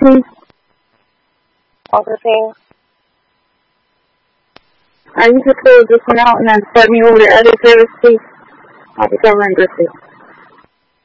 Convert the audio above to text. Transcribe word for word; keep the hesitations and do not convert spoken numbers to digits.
please? Other things? Uh, you could close this one out and then start me over to other service, please. I'll be covering this.